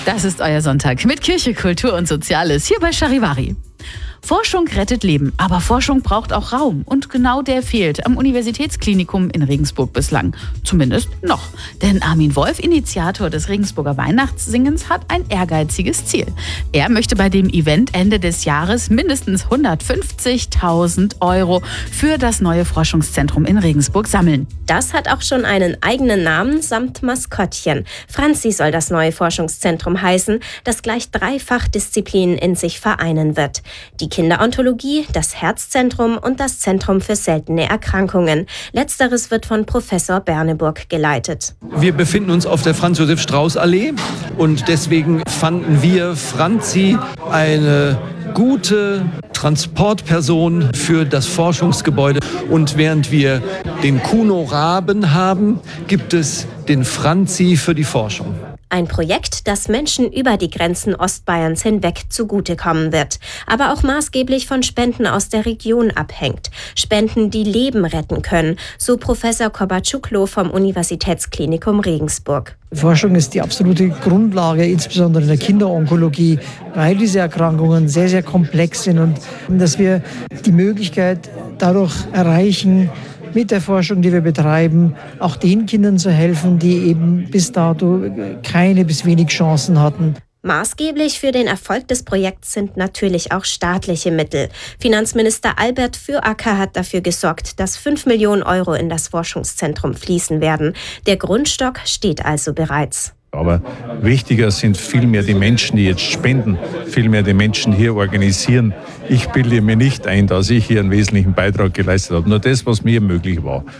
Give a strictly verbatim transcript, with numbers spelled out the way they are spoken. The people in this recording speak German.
Das ist euer Sonntag mit Kirche, Kultur und Soziales hier bei Charivari. Forschung rettet Leben, aber Forschung braucht auch Raum. Und genau der fehlt am Universitätsklinikum in Regensburg bislang. Zumindest noch. Denn Armin Wolf, Initiator des Regensburger Weihnachtssingens, hat ein ehrgeiziges Ziel. Er möchte bei dem Event Ende des Jahres mindestens hundertfünfzigtausend Euro für das neue Forschungszentrum in Regensburg sammeln. Das hat auch schon einen eigenen Namen samt Maskottchen. Franzi soll das neue Forschungszentrum heißen, das gleich drei Fachdisziplinen in sich vereinen wird. Die Kinderonkologie, das Herzzentrum und das Zentrum für seltene Erkrankungen. Letzteres wird von Professor Berneburg geleitet. Wir befinden uns auf der Franz-Josef-Strauß-Allee und deswegen fanden wir Franzi eine gute Transportperson für das Forschungsgebäude. Und während wir den Kuno Raben haben, gibt es den Franzi für die Forschung. Ein Projekt, das Menschen über die Grenzen Ostbayerns hinweg zugutekommen wird, aber auch maßgeblich von Spenden aus der Region abhängt. Spenden, die Leben retten können, so Professor Kobatschuklo vom Universitätsklinikum Regensburg. Forschung ist die absolute Grundlage, insbesondere in der Kinderonkologie, weil diese Erkrankungen sehr, sehr komplex sind und dass wir die Möglichkeit dadurch erreichen, mit der Forschung, die wir betreiben, auch den Kindern zu helfen, die eben bis dato keine bis wenig Chancen hatten. Maßgeblich für den Erfolg des Projekts sind natürlich auch staatliche Mittel. Finanzminister Albert Fürracker hat dafür gesorgt, dass fünf Millionen Euro in das Forschungszentrum fließen werden. Der Grundstock steht also bereits. Aber wichtiger sind vielmehr die Menschen, die jetzt spenden, vielmehr die Menschen hier organisieren. Ich bilde mir nicht ein, dass ich hier einen wesentlichen Beitrag geleistet habe. Nur das, was mir möglich war.